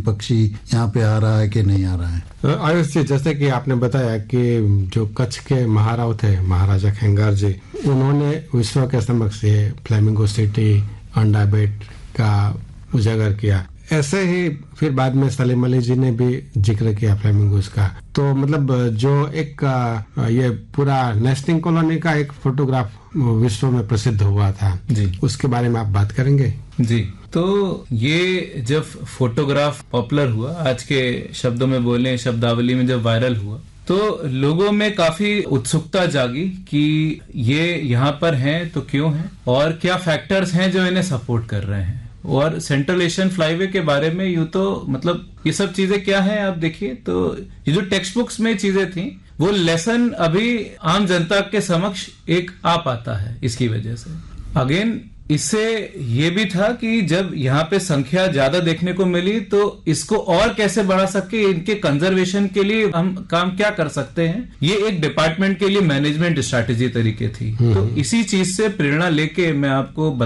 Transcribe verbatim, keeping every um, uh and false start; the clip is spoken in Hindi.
पक्षी यहाँ पे आ रहा है कि नहीं आ रहा है। आयुष जी, जैसे कि आपने बताया कि जो कच्छ के महाराव थे महाराजा खेंगार जी, उन्होंने विश्व के समक्ष ये फ्लेमिंगो सिटी अंडा बेट का उजागर किया। ऐसे ही फिर बाद में सलीम अली जी ने भी जिक्र किया फ्लेमिंगोस का। तो मतलब जो एक ये पूरा नेस्टिंग कॉलोनी का एक फोटोग्राफ विश्व में प्रसिद्ध हुआ था जी, उसके बारे में आप बात करेंगे? जी, तो ये जब फोटोग्राफ पॉपुलर हुआ, आज के शब्दों में बोले शब्दावली में जब वायरल हुआ, तो लोगों में काफी उत्सुकता जागी कि ये यहाँ पर हैं तो क्यों हैं और क्या फैक्टर्स हैं जो इन्हें सपोर्ट कर रहे हैं। और सेंट्रल एशियन फ्लाईवे के बारे में यूं तो मतलब ये सब चीजें क्या हैं आप देखिए, तो ये जो टेक्स्ट बुक्स में चीजें थी वो लेसन अभी आम जनता के समक्ष एक आ पाता है इसकी वजह से। अगेन इससे ये भी था कि जब यहाँ पे संख्या ज्यादा देखने को मिली तो इसको और कैसे बढ़ा सके, इनके कंजर्वेशन के लिए हम काम क्या कर सकते हैं, ये एक डिपार्टमेंट के लिए मैनेजमेंट स्ट्रैटेजी तरीके थी। तो इसी चीज से प्रेरणा लेके मैं आपको